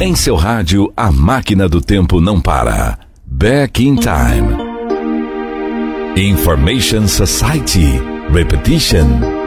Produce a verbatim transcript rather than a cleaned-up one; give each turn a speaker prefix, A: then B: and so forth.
A: Em seu rádio, a máquina do tempo não para. Back in Time. Information Society. Repetition.